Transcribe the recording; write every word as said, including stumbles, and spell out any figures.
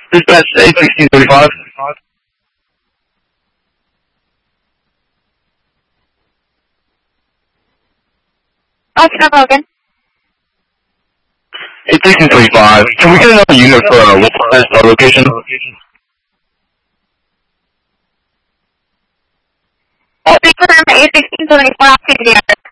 Dispatch eight sixteen thirty-five. Oh, can I again? eight sixteen thirty-five. Can we get another unit for uh, West uh, location? Oh, three confirm eight sixteen thirty-five.